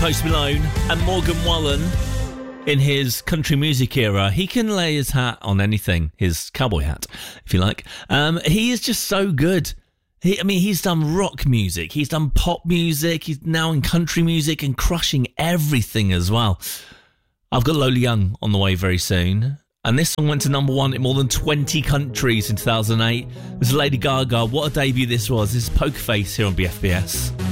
Post Malone and Morgan Wallen in his country music era. He can lay his hat on anything, his cowboy hat, if you like. He is just so good. He's done rock music, he's done pop music, he's now in country music and crushing everything as well. I've got Lola Young on the way very soon. And this song went to number one in more than 20 countries in 2008. This is Lady Gaga. What a debut this was. This is Poker Face here on BFBS.